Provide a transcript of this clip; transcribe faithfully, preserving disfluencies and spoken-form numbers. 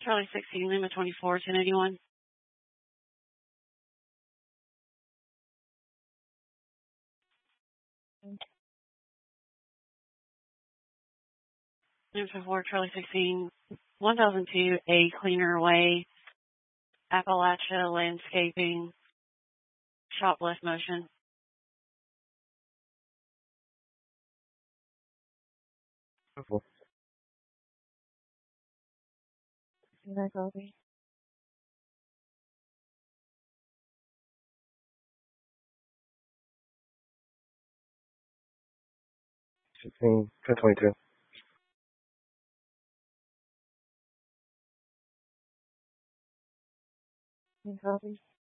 Charlie sixteen, Lima twenty-four, ten eighty-one. Lima twenty-four, Charlie sixteen, one thousand two, A Cleaner Way, Appalachia Landscaping, shop left motion. Beautiful. That copy. sixteen, ten twenty-two. Copy.